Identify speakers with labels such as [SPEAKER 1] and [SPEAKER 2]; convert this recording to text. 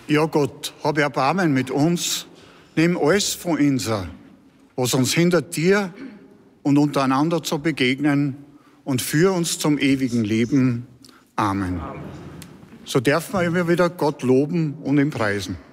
[SPEAKER 1] Ja Gott, hab Erbarmen mit uns, nimm alles von uns, was uns hindert, dir und untereinander zu begegnen, und führ uns zum ewigen Leben. Amen. So dürfen wir immer wieder Gott loben und ihn preisen.